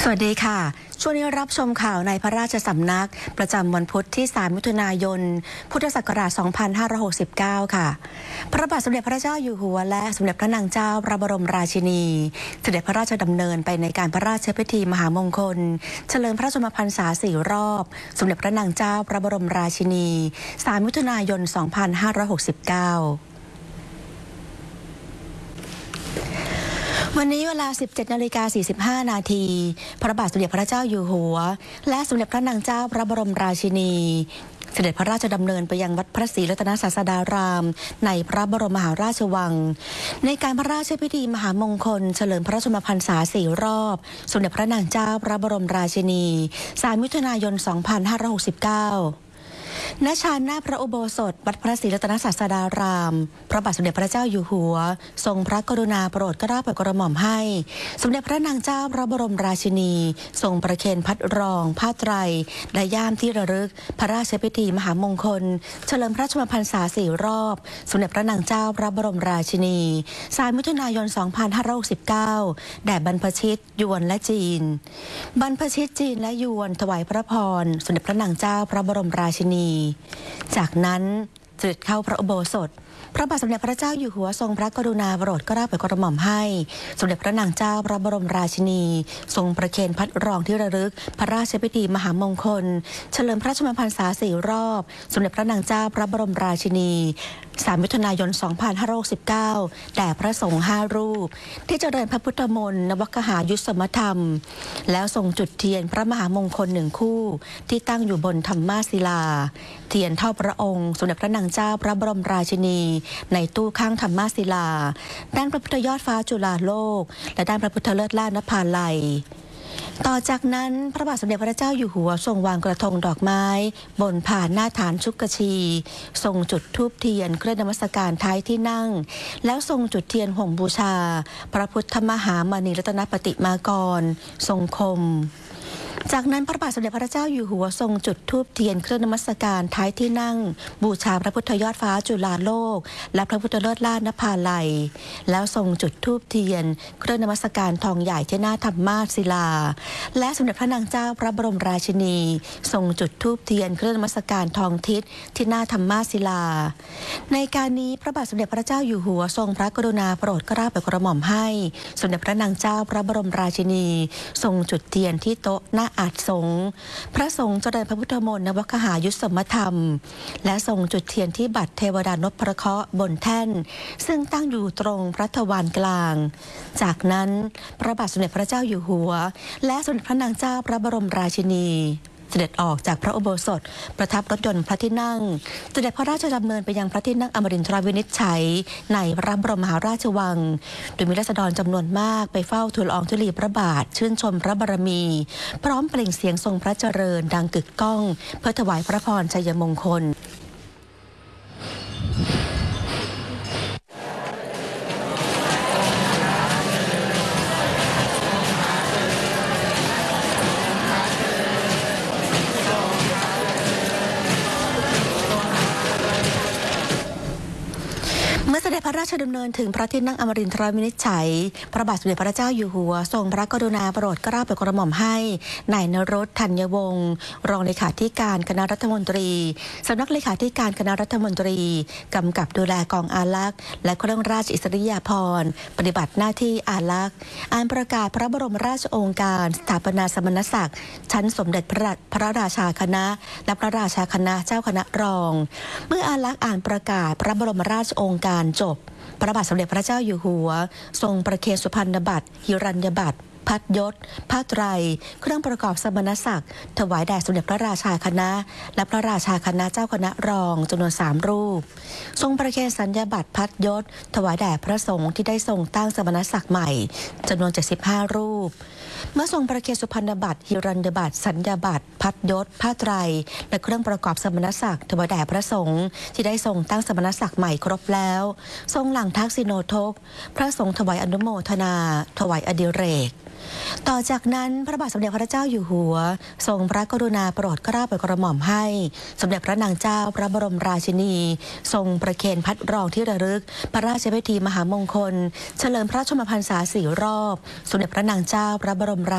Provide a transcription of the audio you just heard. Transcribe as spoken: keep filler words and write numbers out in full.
สวัสดีค่ะช่วงนี้รับชมข่าวในพระราชสำนักประจำวันพุธที่สามมิถุนายนพุทธศักราชสองพันห้าร้อยหกสิบเก้าค่ะพระบาทสมเด็จพระเจ้าอยู่หัวและสมเด็จพระนางเจ้าพระบรมราชินีเสด็จพระราชดำเนินไปในการพระราชพิธีมหามงคลเฉลิมพระชนมพรรษาสี่รอบสมเด็จพระนางเจ้าพระบรมราชินีสามมิถุนายนสองพันห้าร้อยหกสิบเก้าวันนี้เวลา สิบเจ็ดนาฬิกาสี่สิบห้า นาทีพระบาทสมเด็จพระเจ้าอยู่หัวและสมเด็จพระนางเจ้าพระบรมราชินีเสด็จพระราชดำเนินไปยังวัดพระศรีรัตนศาสดารามในพระบรมมหาราชวังในการพระราชพิธีมหามงคลเฉลิมพระชนมพรรษาสี่รอบสมเด็จพระนางเจ้าพระบรมราชินีสามมิถุนายนสองพันห้าร้อยหกสิบเก้าณ ชานหน้าพระอุโบสถวัดพระศรีรัตนศาสดารามพระบาทสมเด็จพระเจ้าอยู่หัวทรงพระกรุณาโปรดเกล้าโปรดกระหม่อมให้สมเด็จพระนางเจ้าพระบรมราชินีทรงประเคนพัดรองผ้าไตรและย่ามที่ระลึกพระราชพิธีมหามงคลเฉลิมพระชนมพรรษาสี่รอบสมเด็จพระนางเจ้าพระบรมราชินีสามมิถุนายนสองพันห้าร้อยหกสิบเก้าแด่บรรพชิตยวนและจีนบรรพชิตจีนและยวนถวายพระพรสมเด็จพระนางเจ้าพระบรมราชินีจากนั้นเสด็จเข้าพระอุโบสถพระบาทสมเด็จพระเจ้าอยู่หัวทรงพระกรุณาโปรดเกล้าโปรดกระหม่อมให้สมเด็จพระนางเจ้าพระบรมราชินีทรงประเคนพัดรองที่ระลึกพระราชพิธีมหามงคลเฉลิมพระชนมพรรษาสี่รอบสมเด็จพระนางเจ้าพระบรมราชินีสามมิถุนายนสองพันห้าร้อยหกสิบเก้าแด่พระสงฆ์ห้ารูปที่เจริญพระพุทธมนต์นวคหายุสมธรรมแล้วทรงจุดเทียนพระมหามงคลหนึ่งคู่ที่ตั้งอยู่บนธรรมาศิลาเทียนเท่าพระองค์สมเด็จพระนางเจ้าพระบรมราชินีในตู้ข้างธรรมาศิลาด้านพระพุทธยอดฟ้าจุฬาโลกและด้านพระพุทธเลิศล่านภาลัยต่อจากนั้นพระบาทสมเด็จพระเจ้าอยู่หัวทรงวางกระทงดอกไม้บนผ่านหน้าฐานชุกชีทรงจุดธูปเทียนเครื่องนมัสการท้ายที่นั่งแล้วทรงจุดเทียนห่มบูชาพระพุทธมหามณีรัตนปฏิมากรทรงคมจากนั้นพระบาทสมเด็จพระเจ้าอยู่หัวทรงจุดธูปเทียนเครื่องนมัสการท้ายที่นั่งบูชาพระพุทธยอดฟ้าจุฬาโลกและพระพุทธเลิศล่านภาลัยแล้วทรงจุดธูปเทียนเครื่องนมัสการทองใหญ่ที่หน้าธรรมาศิลาและสมเด็จพระนางเจ้าพระบรมราชินีทรงจุดธูปเทียนเครื่องนมัสการทองทิศที่หน้าธรรมาศิลาในการนี้พระบาทสมเด็จพระเจ้าอยู่หัวทรงพระกรุณาโปรดเกล้าโปรดกระหม่อมให้สมเด็จพระนางเจ้าพระบรมราชินีทรงจุดเทียนที่โต๊ะหน้าอาสงฆ์พระสงฆ์เจริญพระพุทธมนต์นวคหายุสมธรรมและทรงจุดเทียนที่บัตรเทวดานพเคราะห์บนแท่นซึ่งตั้งอยู่ตรงพระทวารกลางจากนั้นพระบาทสมเด็จพระเจ้าอยู่หัวและสมเด็จพระนางเจ้าพระบรมราชินีเสด็จออกจากพระอุโบสถประทับรถยนต์พระที่นั่งเสด็จพระราชดำเนินไปยังพระที่นั่งอมรินทรวินิจฉัยในพระบรมมหาราชวังโดยมีราษฎรจำนวนมากไปเฝ้าทูลละอองธุลีพระบาทชื่นชมพระบารมีพร้อมเปล่งเสียงทรงพระเจริญดังกึกก้องเพื่อถวายพระพรชัยมงคลเมื่อเสด็จพระราชดำเนินถึงพระที่นั่งอมรินทรวินิจฉัยพระบาทสมเด็จพระเจ้าอยู่หัวทรงพระกรุณาโปรดเกล้าโปรดกระหม่อมให้นายนรสธัญวงศ์รองเลขาธิการคณะรัฐมนตรีสำนักเลขาธิการคณะรัฐมนตรีกำกับดูแลกองอารักษ์และเครื่องราชอิสริยาภรณ์ปฏิบัติหน้าที่อารักษ์อ่านประกาศพระบรมราชโองการสถาปนาสมณศักดิ์ชั้นสมเด็จพระพระราชาคณะและพระราชาคณะเจ้าคณะรองเมื่ออารักษ์อ่านประกาศพระบรมราชโองการจบพระบาทสมเด็จพระเจ้าอยู่หัวทรงประเคนสุพรรณบัตรหิรัญญบัตรพัดยศผ้าไตรเครื่องประกอบสมณศักดิ์ถวายแด่สมเด็จพระราชาคณะและพระราชาคณะเจ้าคณะรองจำนวนสามรูปทรงประเคนสัญญาบัตรพัดยศถวายแด่พระสงฆ์ที่ได้ทรงตั้งสมณศักดิ์ใหม่จำนวนเจ็ดสิบห้ารูปเมื่อทรงประเคนสุพรรณบัตรหิรัญญบัตรสัญญาบัตรพัดยศผ้าไตรและเครื่องประกอบสมณศักดิ์ถวายแด่พระสงฆ์ที่ได้ทรงตั้งสมณศักดิ์ใหม่ครบแล้วทรงหลั่งทักษิโนทกพระสงฆ์ถวายอนุโมทนาถวายอดิเรก ต่อจากนั้นพระบาทสมเด็จพระเจ้าอยู่หัวทรงพระกรุณาโปรดเกล้าโปรดกระหม่อมให้สมเด็จพระนางเจ้าพระบรมราชินีทรงประเคนพัดรองที่ระลึกพระราชพิธีมหามงคลเฉลิมพระชนมพรรษาสี่รอบสมเด็จพระนางเจ้าพระบรม